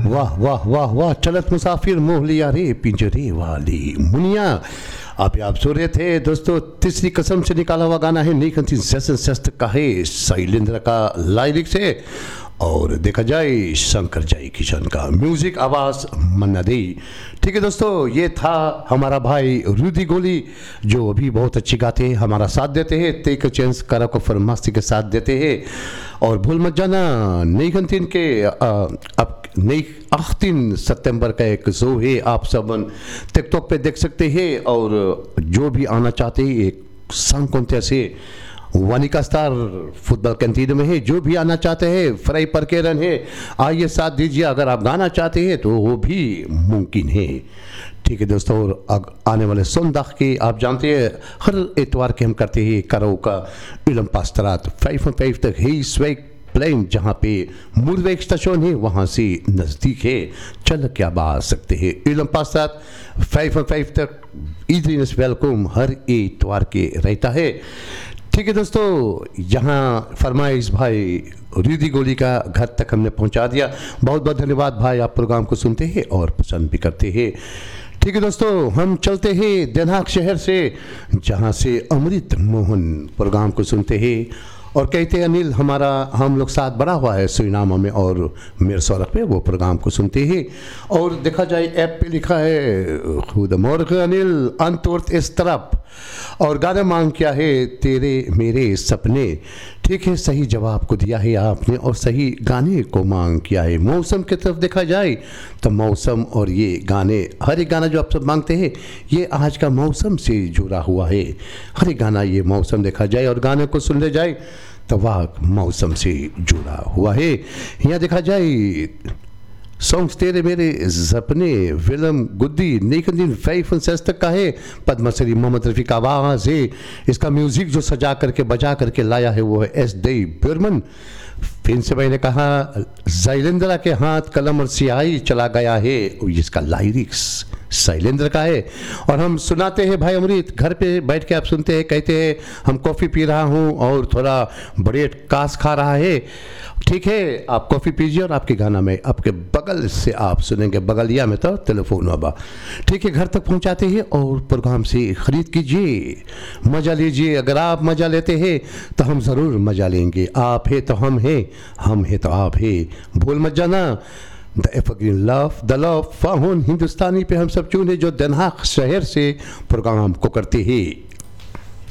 वाह वाह वाह वाह, चलत मुसाफिर मोह लिया रे पिंजरे वाली मुनिया। अभी आप सो रहे थे दोस्तों, तीसरी कसम से निकाला हुआ गाना है नीकंती जैसन शस्त्र का है, शैलेंद्र का लाइरिक्स है और देखा जाए शंकर जय किशन का म्यूजिक, आवाज़ मन्ना दे। ठीक है दोस्तों, ये था हमारा भाई रुदी गोली जो अभी बहुत अच्छी गाते हैं, हमारा साथ देते हैं, टेक चांस करा को फरमास्ती के साथ देते हैं। और भूल मत जाना नीकंतीन के अब नई 18 सितंबर का एक शो है, आप सब टिकटॉक पे देख सकते हैं। और जो भी आना चाहते हैं एक संग कौन से वानिका स्टार फुटबॉल कैंटीन में है, जो भी आना चाहते हैं फ्राई पर के रन है, आइए साथ दीजिए। अगर आप गाना चाहते हैं तो वो भी मुमकिन है। ठीक है दोस्तों, और आने वाले सोमवार के आप जानते हैं हर इतवार के हम करते हैं करो का इलम पास्तरात 5 तक है स्वेक प्लेन, जहाँ पे मुरवेक स्टेशन है वहाँ से नज़दीक है, चल क्या बात सकते हैं। इलम पास्तरात 5 तक इजलिनस वेलकम हर इतवार के रहता है। ठीक है दोस्तों, यहाँ फरमाइश भाई रुदी गोली का घर तक हमने पहुँचा दिया। बहुत बहुत धन्यवाद भाई, आप प्रोग्राम को सुनते हैं और पसंद भी करते हैं। ठीक है दोस्तों, हम चलते हैं देनहाग शहर से, जहाँ से अमृत मोहन प्रोग्राम को सुनते हैं और कहते हैं अनिल हमारा हम लोग साथ बड़ा हुआ है सुरीनाम में और मेरे सौरभ पे वो प्रोग्राम को सुनते हैं। और देखा जाए ऐप पे लिखा है खुद मोर अनिल अंतोर्थ इस तरफ, और गाना मांग क्या है तेरे मेरे सपने। ठीक है, सही जवाब को दिया है आपने और सही गाने को मांग किया है। मौसम की तरफ देखा जाए तो मौसम और ये गाने, हर एक गाना जो आप सब मांगते हैं ये आज का मौसम से जुड़ा हुआ है। हर एक गाना ये मौसम देखा जाए और गाने को सुन ले जाए तो वह मौसम से जुड़ा हुआ है। यहाँ देखा जाए सॉन्ग्स तेरे मेरे सपने फिल्म गुद्दी नेकंदीन 5 तक का है, पद्मश्री मोहम्मद रफ़ी का आवाज़ है। इसका म्यूज़िक जो सजा करके बजा करके लाया है वो है एस डी बर्मन। फिर से मैंने कहा शैलेंद्र के हाथ कलम और सियाही चला गया है, इसका लाइरिक्स शैलेंद्र का है। और हम सुनाते हैं भाई अमृत, घर पे बैठ के आप सुनते हैं, कहते हैं हम कॉफ़ी पी रहा हूँ और थोड़ा ब्रेड कास खा रहा है। ठीक है, आप कॉफ़ी पीजिए और आपके गाना में आपके बगल से आप सुनेंगे, बगलिया में तो टेलीफोन होगा। ठीक है, घर तक पहुंचाते हैं और प्रोग्राम से खरीद कीजिए, मज़ा लीजिए। अगर आप मज़ा लेते हैं तो हम ज़रूर मज़ा लेंगे। आप है तो हम है तो आप है, भूल मत जाना। The evergreen love the love फाहुन हिंदुस्तानी पे हम सब चुने जो देनहाग शहर से प्रोग्राम को करते हैं।